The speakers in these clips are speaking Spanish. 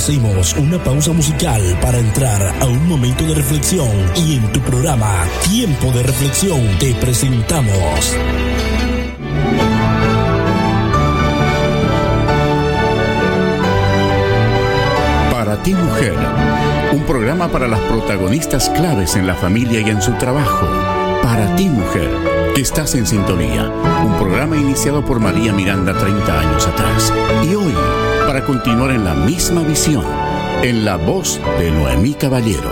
Hacemos una pausa musical para entrar a un momento de reflexión y en tu programa Tiempo de Reflexión te presentamos Para ti, mujer, un programa para las protagonistas claves en la familia y en su trabajo. Para ti, mujer, que estás en sintonía. Un programa iniciado por María Miranda 30 años atrás. Y hoy, para continuar en la misma visión, en la voz de Noemí Caballero.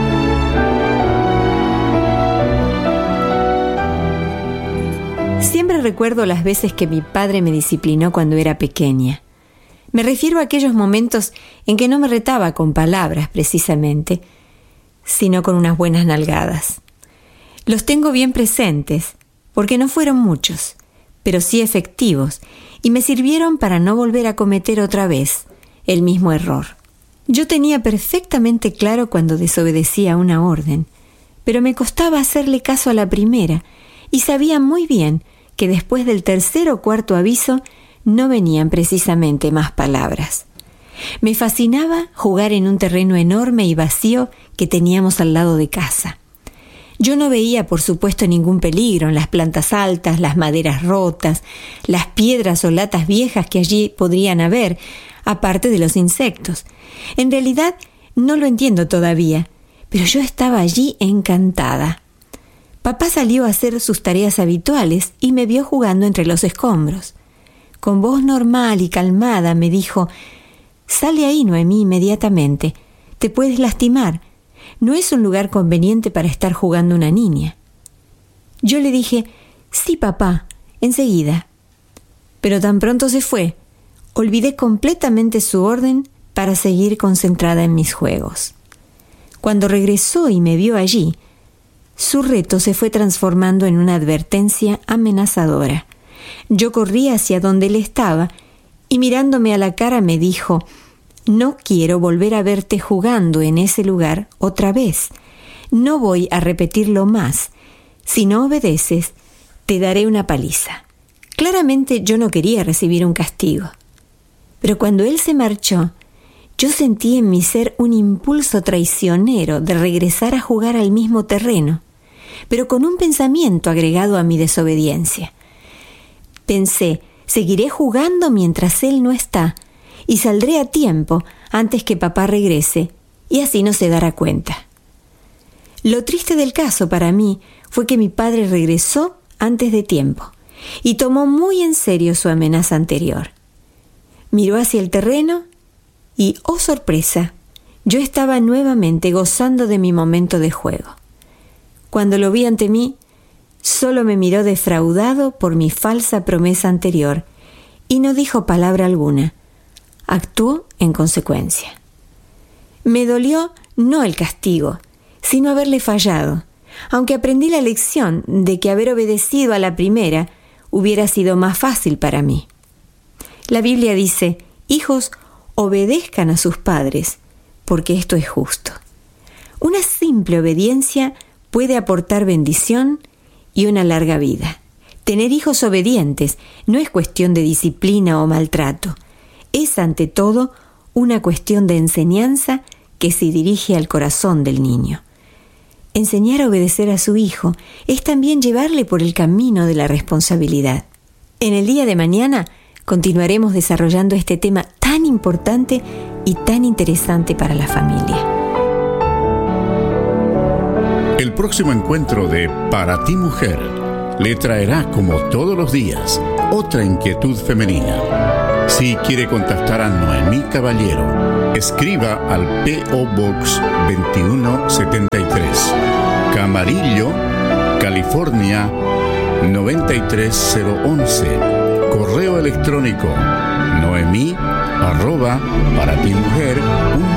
Siempre recuerdo las veces que mi padre me disciplinó cuando era pequeña. Me refiero a aquellos momentos en que no me retaba con palabras precisamente, sino con unas buenas nalgadas. Los tengo bien presentes, porque no fueron muchos, pero sí efectivos, y me sirvieron para no volver a cometer otra vez el mismo error. Yo tenía perfectamente claro cuando desobedecía una orden, pero me costaba hacerle caso a la primera, y sabía muy bien que después del tercer o cuarto aviso no venían precisamente más palabras. Me fascinaba jugar en un terreno enorme y vacío que teníamos al lado de casa. Yo no veía, por supuesto, ningún peligro en las plantas altas, las maderas rotas, las piedras o latas viejas que allí podrían haber, aparte de los insectos. En realidad, no lo entiendo todavía, pero yo estaba allí encantada. Papá salió a hacer sus tareas habituales y me vio jugando entre los escombros. Con voz normal y calmada me dijo: «Sale ahí, Noemí, inmediatamente. Te puedes lastimar. No es un lugar conveniente para estar jugando una niña». Yo le dije: «Sí, papá, enseguida». Pero tan pronto se fue, olvidé completamente su orden para seguir concentrada en mis juegos. Cuando regresó y me vio allí, su reto se fue transformando en una advertencia amenazadora. Yo corrí hacia donde él estaba y mirándome a la cara me dijo: «No quiero volver a verte jugando en ese lugar otra vez. No voy a repetirlo más. Si no obedeces, te daré una paliza». Claramente yo no quería recibir un castigo. Pero cuando él se marchó, yo sentí en mi ser un impulso traicionero de regresar a jugar al mismo terreno, pero con un pensamiento agregado a mi desobediencia. Pensé: seguiré jugando mientras él no está y saldré a tiempo antes que papá regrese y así no se dará cuenta. Lo triste del caso para mí fue que mi padre regresó antes de tiempo y tomó muy en serio su amenaza anterior. Miró hacia el terreno y, oh sorpresa, yo estaba nuevamente gozando de mi momento de juego. Cuando lo vi ante mí, solo me miró defraudado por mi falsa promesa anterior y no dijo palabra alguna. Actuó en consecuencia. Me dolió no el castigo, sino haberle fallado, aunque aprendí la lección de que haber obedecido a la primera hubiera sido más fácil para mí. La Biblia dice: «Hijos, obedezcan a sus padres, porque esto es justo». Una simple obediencia puede aportar bendición y una larga vida. Tener hijos obedientes no es cuestión de disciplina o maltrato. Es, ante todo, una cuestión de enseñanza que se dirige al corazón del niño. Enseñar a obedecer a su hijo es también llevarle por el camino de la responsabilidad. En el día de mañana continuaremos desarrollando este tema tan importante y tan interesante para la familia. El próximo encuentro de Para ti, mujer, le traerá, como todos los días, otra inquietud femenina. Si quiere contactar a Noemí Caballero, escriba al P.O. Box 2173, Camarillo, California 93011. Correo electrónico noemi@paratimujer.com.